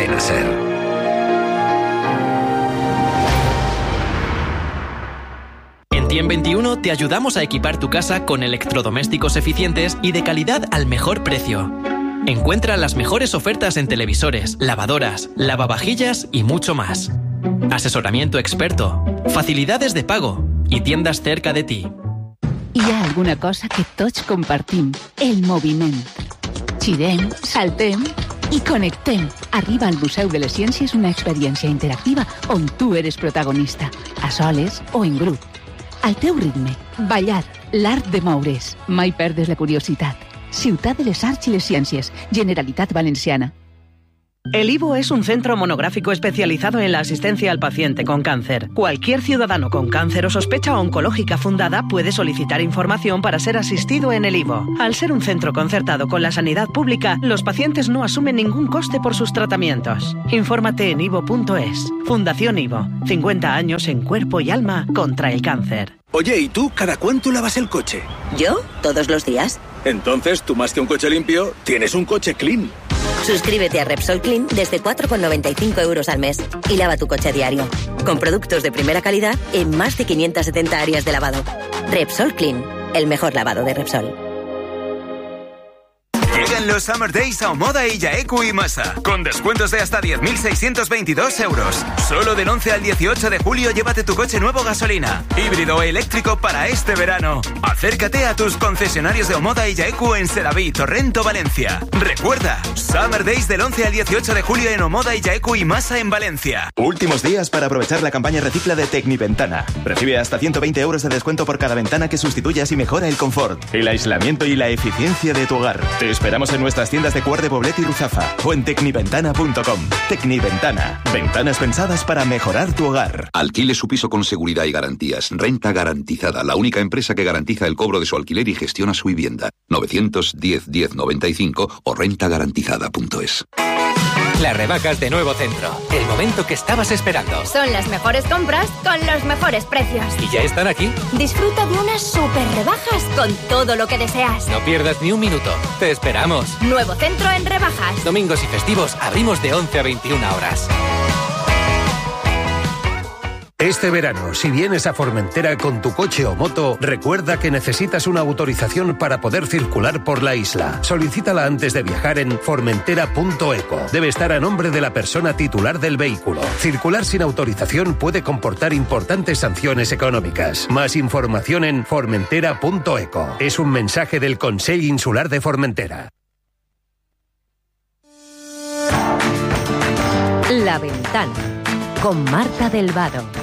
pena ser. En Tiem21 te ayudamos a equipar tu casa con electrodomésticos eficientes y de calidad al mejor precio. Encuentra las mejores ofertas en televisores, lavadoras, lavavajillas y mucho más. Asesoramiento experto, facilidades de pago y tiendas cerca de ti. Hi ha alguna cosa que tots compartim, el moviment. Girem, saltem i connectem. Arriba al Museu de les Ciències una experiència interactiva on tu eres protagonista, a soles o en grup. Al teu ritme, ballar, l'art de moure's. Mai perdes la curiositat. Ciutat de les Arts i les Ciències, Generalitat Valenciana. El IVO es un centro monográfico especializado en la asistencia al paciente con cáncer. Cualquier ciudadano con cáncer o sospecha oncológica fundada puede solicitar información para ser asistido en el IVO. Al ser un centro concertado con la sanidad pública, los pacientes no asumen ningún coste por sus tratamientos. Infórmate en ivo.es. Fundación IVO. 50 años en cuerpo y alma contra el cáncer. Oye, ¿y tú cada cuánto lavas el coche? ¿Yo? Todos los días. Entonces, tú más que un coche limpio, tienes un coche clean. Suscríbete a Repsol Clean desde 4,95 € al mes y lava tu coche a diario. Con productos de primera calidad en más de 570 áreas de lavado. Repsol Clean, el mejor lavado de Repsol. Llegan los Summer Days a Omoda y Yaeku y Masa, con descuentos de hasta 10.622 euros. Solo del 11 al 18 de julio llévate tu coche nuevo gasolina, híbrido o eléctrico para este verano. Acércate a tus concesionarios de Omoda y Yaeku en Seraví, Torrento, Valencia. Recuerda, Summer Days del 11 al 18 de julio en Omoda y Yaeku y Masa en Valencia. Últimos días para aprovechar la campaña Recicla de Tecniventana. Recibe hasta 120 euros de descuento por cada ventana que sustituyas y mejora el confort, el aislamiento y la eficiencia de tu hogar. Te esperamos en nuestras tiendas de Cuart de Poblet y Ruzafa o en tecniventana.com. Tecniventana. Ventanas pensadas para mejorar tu hogar. Alquile su piso con seguridad y garantías. Renta Garantizada, la única empresa que garantiza el cobro de su alquiler y gestiona su vivienda. 910 1095 o rentagarantizada.es. Las rebajas de Nuevo Centro. El momento que estabas esperando. Son las mejores compras con los mejores precios. ¿Y ya están aquí? Disfruta de unas super rebajas con todo lo que deseas. No pierdas ni un minuto. Te esperamos. Nuevo Centro en rebajas. Domingos y festivos abrimos de 11 a 21 horas. Este verano, si vienes a Formentera con tu coche o moto, recuerda que necesitas una autorización para poder circular por la isla. Solicítala antes de viajar en formentera.eco. Debe estar a nombre de la persona titular del vehículo. Circular sin autorización puede comportar importantes sanciones económicas. Más información en formentera.eco. Es un mensaje del Consell Insular de Formentera. La Ventana, con Marta del Vado.